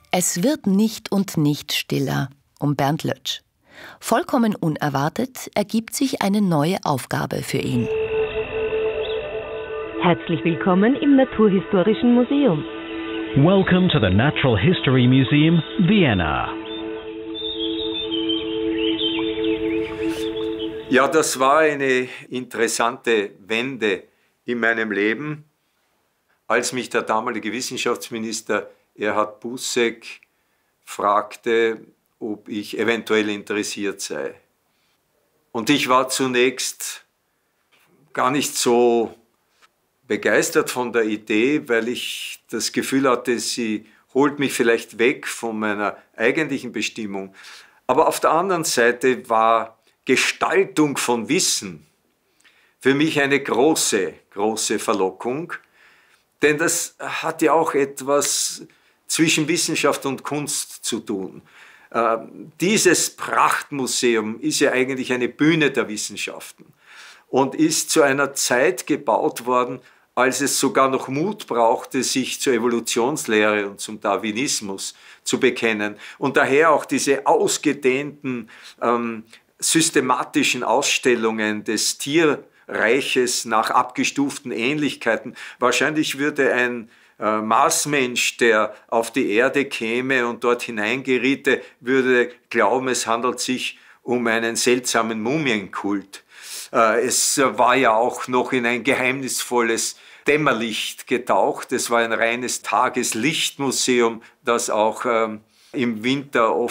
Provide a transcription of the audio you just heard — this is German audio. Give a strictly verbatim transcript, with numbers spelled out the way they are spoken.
Es wird nicht und nicht stiller um Bernd Lötsch. Vollkommen unerwartet ergibt sich eine neue Aufgabe für ihn. Herzlich willkommen im Naturhistorischen Museum. Welcome to the Natural History Museum, Vienna. Ja, das war eine interessante Wende in meinem Leben, als mich der damalige Wissenschaftsminister Erhard Busseck fragte, ob ich eventuell interessiert sei. Und ich war zunächst gar nicht so begeistert von der Idee, weil ich das Gefühl hatte, sie holt mich vielleicht weg von meiner eigentlichen Bestimmung. Aber auf der anderen Seite war Gestaltung von Wissen für mich eine große, große Verlockung, denn das hat ja auch etwas zwischen Wissenschaft und Kunst zu tun. Äh, dieses Prachtmuseum ist ja eigentlich eine Bühne der Wissenschaften und ist zu einer Zeit gebaut worden, als es sogar noch Mut brauchte, sich zur Evolutionslehre und zum Darwinismus zu bekennen. Und daher auch diese ausgedehnten, ähm, systematischen Ausstellungen des Tierreiches nach abgestuften Ähnlichkeiten. Wahrscheinlich würde ein äh, Marsmensch, der auf die Erde käme und dort hineingeriete, würde glauben, es handelt sich um einen seltsamen Mumienkult. Äh, es war ja auch noch in ein geheimnisvolles Dämmerlicht getaucht. Es war ein reines Tageslichtmuseum, das auch ähm, im Winter oft